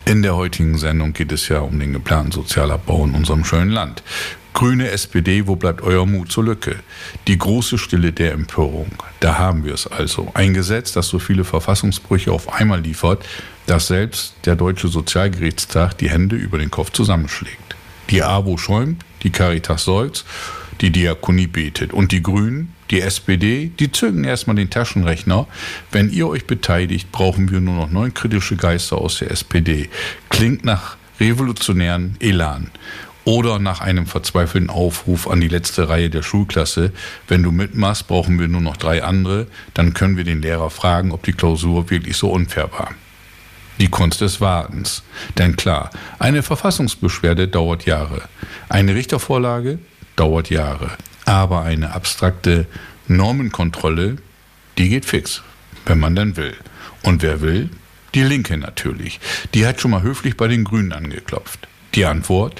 In der heutigen Sendung geht es ja um den geplanten Sozialabbau in unserem schönen Land. Grüne, SPD, wo bleibt euer Mut zur Lücke? Die große Stille der Empörung. Da haben wir es also. Ein Gesetz, das so viele Verfassungsbrüche auf einmal liefert, dass selbst der Deutsche Sozialgerichtstag die Hände über den Kopf zusammenschlägt. Die AWO schäumt, die Caritas seufzt, die Diakonie betet. Und die Grünen, die SPD, die zücken erstmal den Taschenrechner. Wenn ihr euch beteiligt, brauchen wir nur noch 9 kritische Geister aus der SPD. Klingt nach revolutionären Elan. Oder nach einem verzweifelten Aufruf an die letzte Reihe der Schulklasse. Wenn du mitmachst, brauchen wir nur noch 3 andere. Dann können wir den Lehrer fragen, ob die Klausur wirklich so unfair war. Die Kunst des Wartens. Denn klar, eine Verfassungsbeschwerde dauert Jahre. Eine Richtervorlage dauert Jahre. Aber eine abstrakte Normenkontrolle, die geht fix, wenn man denn will. Und wer will? Die Linke natürlich. Die hat schon mal höflich bei den Grünen angeklopft. Die Antwort?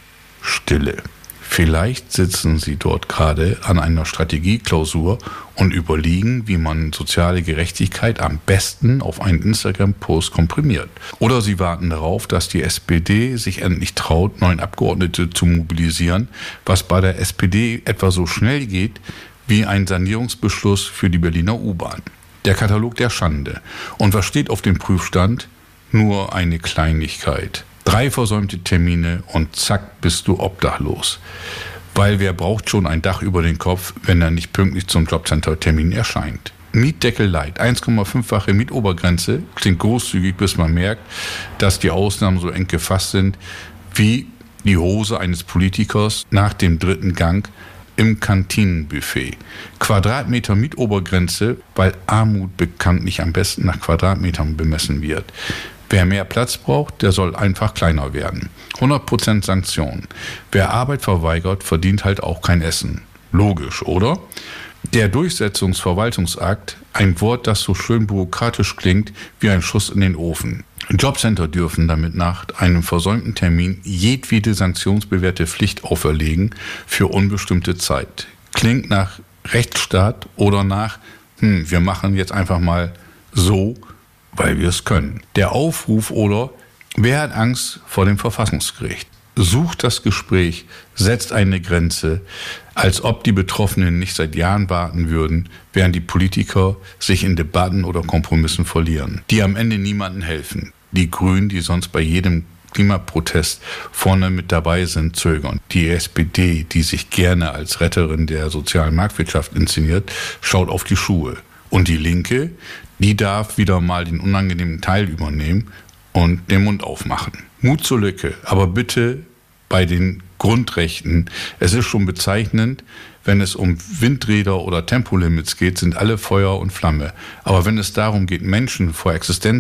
Stille. Vielleicht sitzen sie dort gerade an einer Strategieklausur und überlegen, wie man soziale Gerechtigkeit am besten auf einen Instagram-Post komprimiert. Oder sie warten darauf, dass die SPD sich endlich traut, 9 Abgeordnete zu mobilisieren, was bei der SPD etwa so schnell geht wie ein Sanierungsbeschluss für die Berliner U-Bahn. Der Katalog der Schande. Und was steht auf dem Prüfstand? Nur eine Kleinigkeit. 3 versäumte Termine und zack bist du obdachlos. Weil wer braucht schon ein Dach über den Kopf, wenn er nicht pünktlich zum Jobcenter-Termin erscheint? Mietdeckel light, 1,5-fache Mietobergrenze, klingt großzügig, bis man merkt, dass die Ausnahmen so eng gefasst sind wie die Hose eines Politikers nach dem 3. Gang im Kantinenbuffet. Quadratmeter Mietobergrenze, weil Armut bekanntlich am besten nach Quadratmetern bemessen wird. Wer mehr Platz braucht, der soll einfach kleiner werden. 100% Sanktionen. Wer Arbeit verweigert, verdient halt auch kein Essen. Logisch, oder? Der Durchsetzungsverwaltungsakt, ein Wort, das so schön bürokratisch klingt wie ein Schuss in den Ofen. Jobcenter dürfen damit nach einem versäumten Termin jedwede sanktionsbewährte Pflicht auferlegen für unbestimmte Zeit. Klingt nach Rechtsstaat oder nach, wir machen jetzt einfach mal so, weil wir es können. Der Aufruf oder wer hat Angst vor dem Verfassungsgericht? Sucht das Gespräch, setzt eine Grenze, als ob die Betroffenen nicht seit Jahren warten würden, während die Politiker sich in Debatten oder Kompromissen verlieren, die am Ende niemandem helfen. Die Grünen, die sonst bei jedem Klimaprotest vorne mit dabei sind, zögern. Die SPD, die sich gerne als Retterin der sozialen Marktwirtschaft inszeniert, schaut auf die Schuhe. Und die Linke, die darf wieder mal den unangenehmen Teil übernehmen und den Mund aufmachen. Mut zur Lücke, aber bitte bei den Grundrechten. Es ist schon bezeichnend, wenn es um Windräder oder Tempolimits geht, sind alle Feuer und Flamme. Aber wenn es darum geht, Menschen vor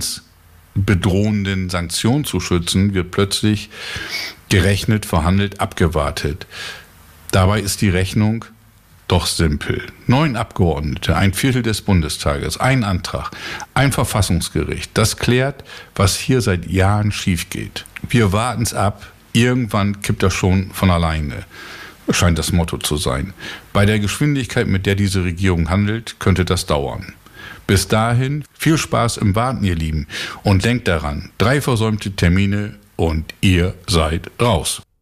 existenzbedrohenden Sanktionen zu schützen, wird plötzlich gerechnet, verhandelt, abgewartet. Dabei ist die Rechnung doch simpel. 9 Abgeordnete, 1/4 des Bundestages, ein Antrag, ein Verfassungsgericht. Das klärt, was hier seit Jahren schief geht. Wir warten's ab. Irgendwann kippt das schon von alleine. Scheint das Motto zu sein. Bei der Geschwindigkeit, mit der diese Regierung handelt, könnte das dauern. Bis dahin viel Spaß im Warten, ihr Lieben. Und denkt daran, 3 versäumte Termine und ihr seid raus.